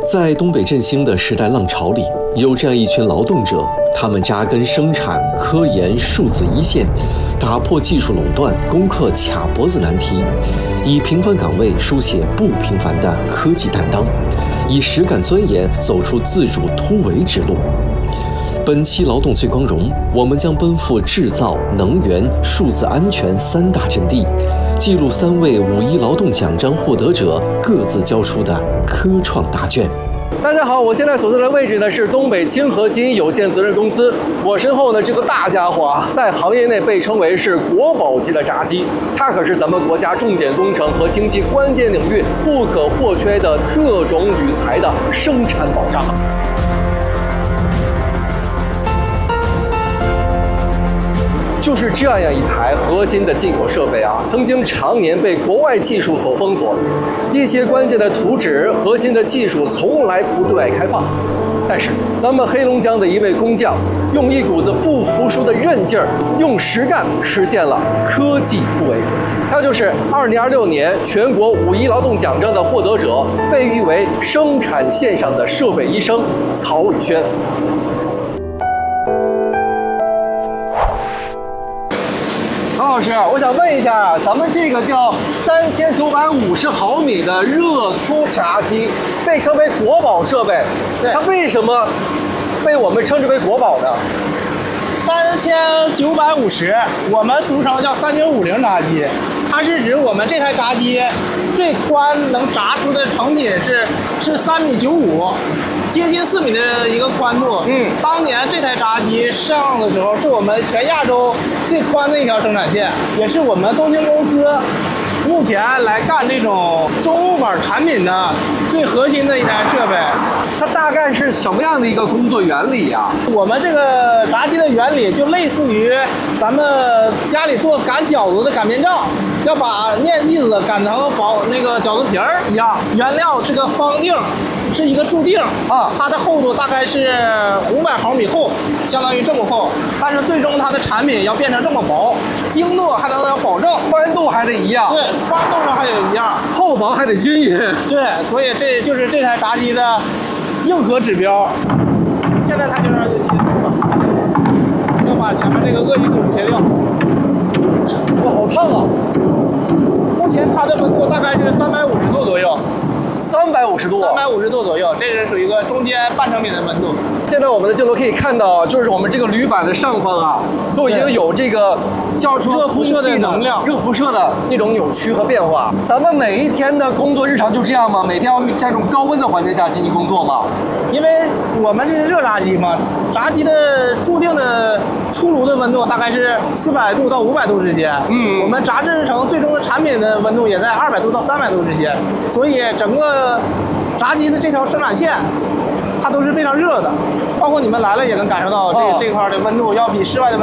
在东北振兴的时代浪潮里，有这样一群劳动者，他们扎根生产、科研、数字一线，打破技术垄断，攻克卡脖子难题，以平凡岗位书写不平凡的科技担当，以实干钻研走出自主突围之路。本期劳动最光荣，我们将奔赴制造、能源、数字安全三大阵地，记录3位5·1劳动奖章获得者各自交出的科创答卷。大家好，我现在所在的位置呢是东北清河基因有限责任公司。我身后呢这个大家伙啊，在行业内被称为是国宝级的闸机，它可是咱们国家重点工程和经济关键领域不可或缺的特种铝材的生产保障。就是这样一台核心的进口设备啊，曾经常年被国外技术所封锁，一些关键的图纸、核心的技术从来不对外开放。但是，咱们黑龙江的一位工匠，用一股子不服输的韧劲儿，用实干实现了科技突围。他就是2026年全国5·1劳动奖章的获得者，被誉为生产线上的设备医生曹宇轩。曹老师，我想问一下，咱们这个叫3950毫米的热粗闸机，被称为国宝设备，它为什么被我们称之为国宝呢 ？3950，我们俗称叫3950闸机，它是指我们这台闸机最宽能闸出的成品是3.95米。接近4米的一个宽度，当年这台闸机上的时候，是我们全亚洲最宽的一条生产线，也是我们东京公司目前来干这种中物板产品的最核心的一台设备。 它大概是什么样的一个工作原理呀？ 我们这个闸机的原理就类似于咱们家里做擀饺子的擀面杖，要把面剂子擀成那个饺子皮儿一样，原料这个方定。是一个注定啊，它的厚度大概是500毫米厚，相当于这么厚。但是最终它的产品要变成这么薄，精度还能有保证， 宽度还得一样。 对，宽度上还得一样， 厚薄还得均匀。 对，所以这就是这台闸机的硬核指标。现在它就让它切了，要把前面这个鳄鱼骨切掉。 哇，好烫啊！ 目前它的温度大概是350度左右。 350度 ，350度左右，这是属于一个中间半成品的温度。 现在我们的镜头可以看到，就是我们这个铝板的上方啊，都已经有这个叫出热辐射的能量、 热辐射的那种扭曲和变化。咱们每一天的工作日常就这样吗？每天要在这种高温的环境下进行工作吗？ 因为我们这是热闸机嘛，闸机的注定的出炉的温度大概是400度到500度之间。我们炸制成最终的产品的温度也在200度到300度之间，所以整个闸机的这条生产线，它都是非常热的。包括你们来了也能感受到这块的温度要比室外的温度